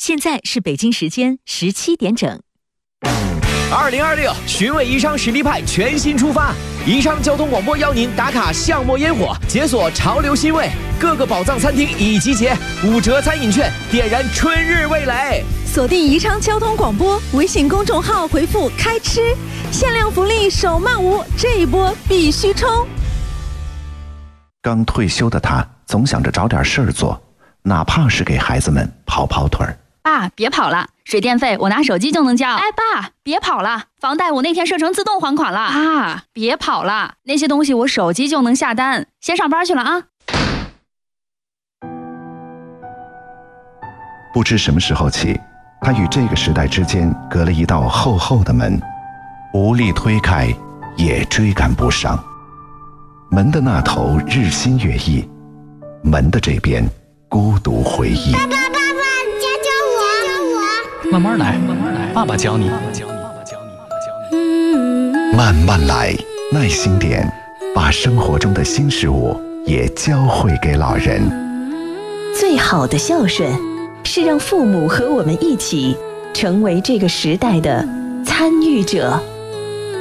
现在是北京时间17点整。 2026寻味宜昌实力派全新出发，宜昌交通广播邀您打卡巷陌烟火，解锁潮流新味，各个宝藏餐厅已集结，5折餐饮券，点燃春日味蕾。 锁定宜昌交通广播微信公众号，回复开吃，限量福利手慢无，这一波必须冲。 刚退休的他总想着找点事儿做，哪怕是给孩子们跑跑腿儿。 爸，别跑了，水电费我拿手机就能交。哎，爸，别跑了，房贷我那天设成自动还款了。爸，别跑了，那些东西我手机就能下单。先上班去了啊。 不知什么时候起，他与这个时代之间隔了一道厚厚的门，无力推开，也追赶不上。门的那头日新月异，门的这边孤独回忆。 慢慢来，爸爸教你。 慢慢来，耐心点，把生活中的新事物也教会给老人。 最好的孝顺，是让父母和我们一起成为这个时代的参与者。